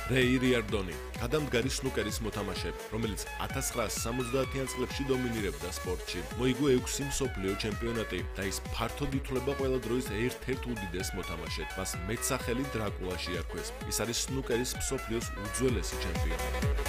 რეი რიარდონი, გადამდგარი სნუკერის მოთამაშე, რომელიც 1970-იან წლებში დომინირებდა სპორტში. მოიგო 6 მსოფლიო ჩემპიონატი და ის ფართოდ ითვლება ყველა დროის ერთ-ერთ უდიდეს მოთამაშედ. მას მეტსახელი დრაკულაში არქვეს. ის არის სნუკერის მსოფლიოს უძველესი ჩემპიონი.